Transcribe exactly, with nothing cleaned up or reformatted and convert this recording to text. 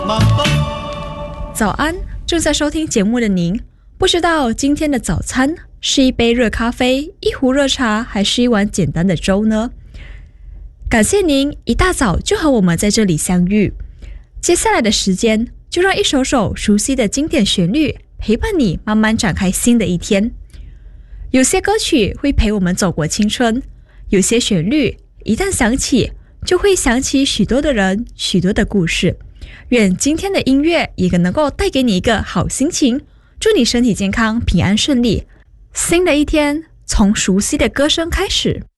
早安，正在收听节目的您，不知道今天的早餐是一杯热咖啡、一壶热茶，还是一碗简单的粥呢？感谢您一大早就和我们在这里相遇。接下来的时间，就让一首首熟悉的经典旋律陪伴你慢慢展开新的一天。有些歌曲会陪我们走过青春，有些旋律一旦响起，就会想起许多的人，许多的故事。愿今天的音乐也能够带给你一个好心情，祝你身体健康，平安顺利。新的一天，从熟悉的歌声开始。